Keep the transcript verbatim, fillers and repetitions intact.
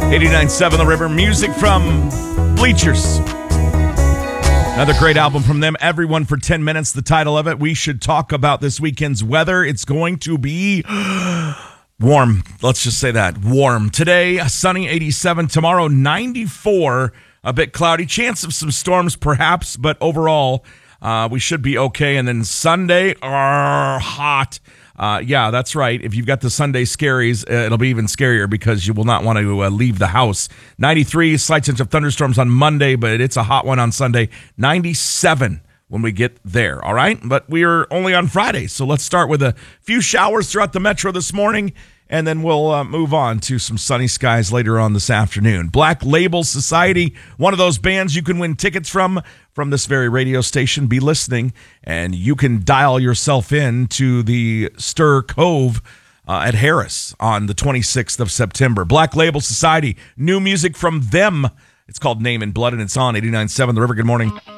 eighty-nine point seven The River. Music from Bleachers. Another great album from them. Everyone for ten minutes, the title of it. We should talk about this weekend's weather. It's going to be warm. Let's just say that. Warm. Today, sunny, eighty-seven. Tomorrow, ninety-four. A bit cloudy. Chance of some storms, perhaps, but overall, uh, we should be okay. And then Sunday, uh, hot. Uh, yeah, that's right. If you've got the Sunday scaries, uh, it'll be even scarier because you will not want to uh, leave the house. ninety-three, slight chance of thunderstorms on Monday, but it's a hot one on Sunday. ninety-seven when we get there, all right? But we are only on Friday, so let's start with a few showers throughout the metro this morning, and then we'll uh, move on to some sunny skies later on this afternoon. Black Label Society, one of those bands you can win tickets from, from this very radio station. Be listening, and you can dial yourself in to the Stir Cove uh, at Harris on the twenty-sixth of September. Black Label Society, new music from them. It's called Name in Blood, and it's on eighty-nine point seven The River. Good morning.